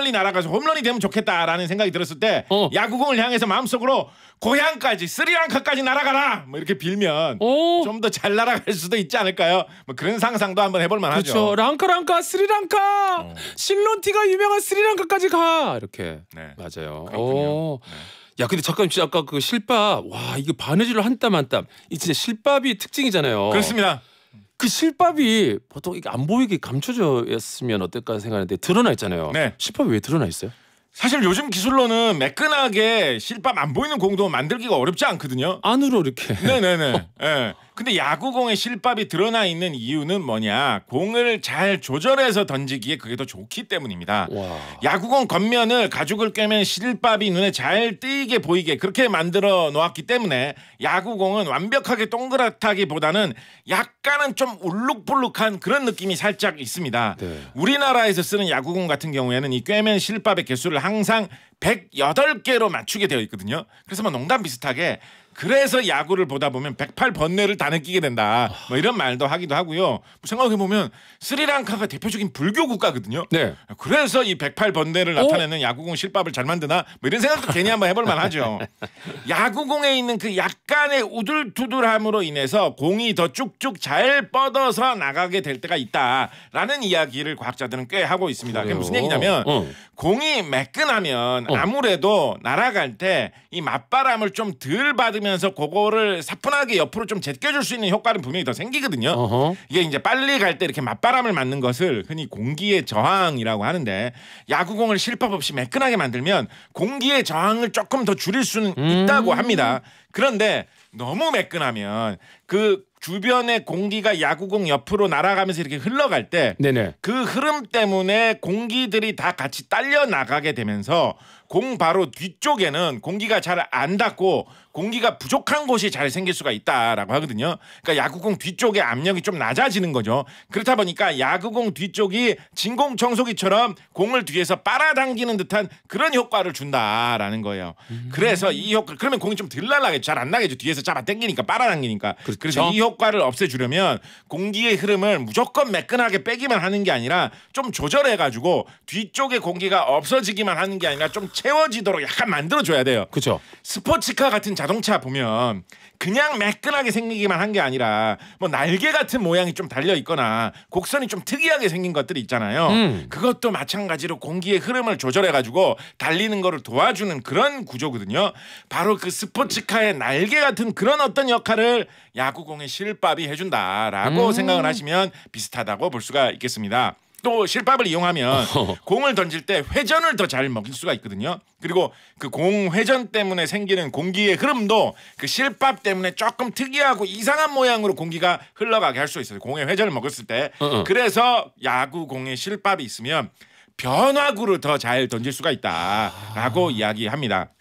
홈런이 날아가서 홈런이 되면 좋겠다라는 생각이 들었을 때 야구공을 향해서 마음속으로 고향까지 스리랑카까지 날아가라 뭐 이렇게 빌면 좀 더 잘 날아갈 수도 있지 않을까요? 뭐 그런 상상도 한번 해볼 만하죠. 그렇죠. 랑카 스리랑카 실론티가 유명한 스리랑카까지 가 이렇게. 네. 맞아요. 그렇군요. 네. 야 근데 잠깐 진짜 아까 그 실밥 와 이거 바느질로 한 땀 한 땀 이 진짜 실밥이 특징이잖아요. 그렇습니다. 그 실밥이 보통 이게 안 보이게 감춰졌으면 어떨까 생각하는데 드러나 있잖아요. 네. 실밥이 왜 드러나 있어요? 사실 요즘 기술로는 매끈하게 실밥 안 보이는 공도 만들기가 어렵지 않거든요. 안으로 이렇게. 네네네. 예. 근데 야구공에 실밥이 드러나 있는 이유는 뭐냐? 공을 잘 조절해서 던지기에 그게 더 좋기 때문입니다. 와. 야구공 겉면을 가죽을 꿰면 실밥이 눈에 잘 띄게 보이게 그렇게 만들어 놓았기 때문에 야구공은 완벽하게 동그랗다기보다는 약간은 좀 울룩불룩한 그런 느낌이 살짝 있습니다. 네. 우리나라에서 쓰는 야구공 같은 경우에는 이 꿰맨 실밥의 개수를 항상 108개로 맞추게 되어 있거든요. 그래서 뭐 농담 비슷하게 그래서 야구를 보다 보면 108번뇌를 다 느끼게 된다. 뭐 이런 말도 하기도 하고요. 생각해 보면 스리랑카가 대표적인 불교 국가거든요. 네. 그래서 이 108번뇌를 나타내는 야구공 실밥을 잘 만드나? 뭐 이런 생각도 괜히 한번 해볼 만하죠. 야구공에 있는 그 약간의 우둘투둘함으로 인해서 공이 더 쭉쭉 잘 뻗어서 나가게 될 때가 있다라는 이야기를 과학자들은 꽤 하고 있습니다. 그게 무슨 얘기냐면 공이 매끈하면 아무래도 날아갈 때 이 맞바람을 좀 덜 받으면서 그거를 사뿐하게 옆으로 좀 제껴줄 수 있는 효과는 분명히 더 생기거든요. 이게 이제 빨리 갈 때 이렇게 맞바람을 맞는 것을 흔히 공기의 저항이라고 하는데 야구공을 실밥 없이 매끈하게 만들면 공기의 저항을 조금 더 줄일 수는 있다고 합니다. 그런데 너무 매끈하면 그 주변의 공기가 야구공 옆으로 날아가면서 이렇게 흘러갈 때 그 흐름 때문에 공기들이 다 같이 딸려 나가게 되면서 공 바로 뒤쪽에는 공기가 잘 안 닿고 공기가 부족한 곳이 잘 생길 수가 있다라고 하거든요. 그러니까 야구공 뒤쪽에 압력이 좀 낮아지는 거죠. 그렇다 보니까 야구공 뒤쪽이 진공청소기처럼 공을 뒤에서 빨아당기는 듯한 그런 효과를 준다라는 거예요. 그래서 이 효과 그러면 공이 좀 덜 날아가겠죠. 잘 안 나가죠. 뒤에서 잡아당기니까 빨아당기니까. 그렇죠? 그래서 이 효과를 없애주려면 공기의 흐름을 무조건 매끈하게 빼기만 하는 게 아니라 좀 조절해가지고 뒤쪽에 공기가 없어지기만 하는 게 아니라 좀 채워지도록 약간 만들어줘야 돼요. 그렇죠. 스포츠카 같은 자동차 보면 그냥 매끈하게 생기기만 한 게 아니라 뭐 날개 같은 모양이 좀 달려 있거나 곡선이 좀 특이하게 생긴 것들이 있잖아요. 그것도 마찬가지로 공기의 흐름을 조절해가지고 달리는 거를 도와주는 그런 구조거든요. 바로 그 스포츠카의 날개 같은 그런 어떤 역할을 야구공의 실밥이 해준다라고 생각을 하시면 비슷하다고 볼 수가 있겠습니다. 또 실밥을 이용하면 공을 던질 때 회전을 더 잘 먹일 수가 있거든요. 그리고 그 공 회전 때문에 생기는 공기의 흐름도 그 실밥 때문에 조금 특이하고 이상한 모양으로 공기가 흘러가게 할 수 있어요. 공의 회전을 먹었을 때. 그래서 야구공에 실밥이 있으면 변화구를 더 잘 던질 수가 있다라고 이야기합니다.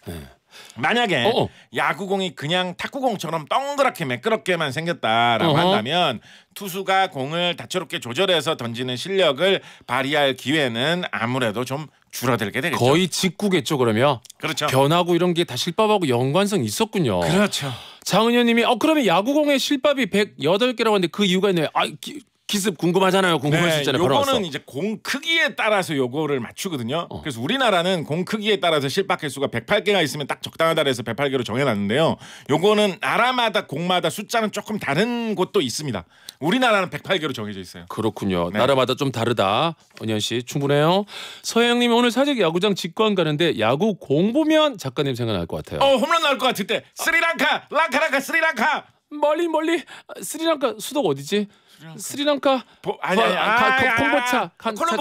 만약에 야구공이 그냥 탁구공처럼 동그랗게 매끄럽게만 생겼다라고 한다면 투수가 공을 다채롭게 조절해서 던지는 실력을 발휘할 기회는 아무래도 좀 줄어들게 되겠죠. 거의 직구겠죠 그러면. 그렇죠. 변하고 이런 게 다 실밥하고 연관성이 있었군요. 그렇죠. 장은현님이 그러면 야구공의 실밥이 108개라고 하는데 그 이유가 있네요. 기습 궁금하잖아요. 궁금할 수 있잖아요. 요거는 이제 공 크기에 따라서 요거를 맞추거든요. 그래서 우리나라는 공 크기에 따라서 실밥 개수가 108개가 있으면 딱 적당하다 해서 108개로 정해놨는데요. 요거는 나라마다 공마다 숫자는 조금 다른 곳도 있습니다. 우리나라는 108개로 정해져 있어요. 그렇군요. 네. 나라마다 좀 다르다. 은현 씨 충분해요. 서혜영님이 오늘 사직 야구장 직관 가는데 야구 공 보면 작가님 생각날 것 같아요. 홈런 나올 것 같을 때 스리랑카, 랑카랑카 스리랑카. 멀리 스리랑카 수도가 어디지? 스리랑카 콤보차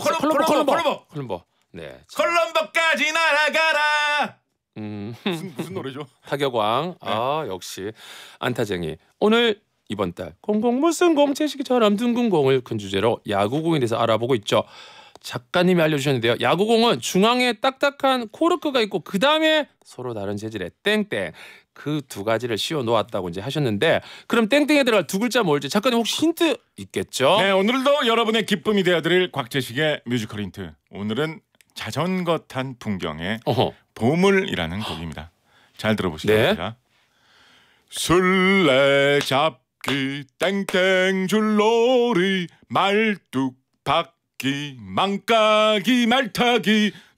콜롬보 네 콜롬보까지 날아가라. 무슨 노래죠? 타격왕. 역시 안타쟁이. 오늘 이번 달 공공 무슨 공 채식이처럼 둥근 공을 큰 주제로 야구공에 대해서 알아보고 있죠. 작가님이 알려주셨는데요. 야구공은 중앙에 딱딱한 코르크가 있고 그 다음에 서로 다른 재질의 땡땡 그 두 가지를 씌워 놓았다고 이제 하셨는데 그럼 땡땡에 들어갈 두 글자 뭘지 작가님 혹시 힌트 있겠죠? 네, 오늘도 여러분의 기쁨이 되어드릴 곽재식의 뮤지컬 힌트. 오늘은 자전거 탄 풍경의 보물이라는 곡입니다. 잘 들어보시기 바랍니다. 술래잡기 땡땡 줄놀이 말뚝박기 망까기 말타기